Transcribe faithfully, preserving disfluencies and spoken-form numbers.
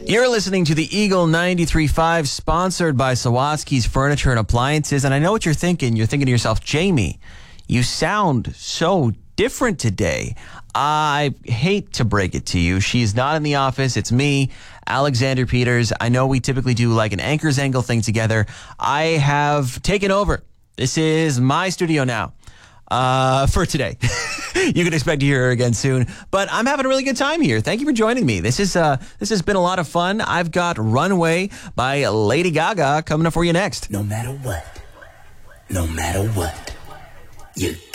You're listening to the Eagle ninety-three point five, sponsored by Sawatsky's Furniture and Appliances. And I know what you're thinking. You're thinking to yourself, Jamie, you sound so different today. I hate to break it to you. She's not in the office. It's me, Alexander Peters. I know we typically do like an Anchor's Angle thing together. I have taken over. This is my studio now uh, for today. You can expect to hear her again soon. But I'm having a really good time here. Thank you for joining me. This is uh, this has been a lot of fun. I've got Runaway by Lady Gaga coming up for you next. No matter what, no matter what, you